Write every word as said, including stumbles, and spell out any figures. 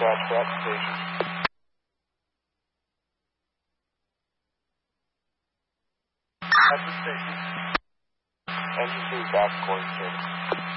dispatch that station. At the station. Engine two back according to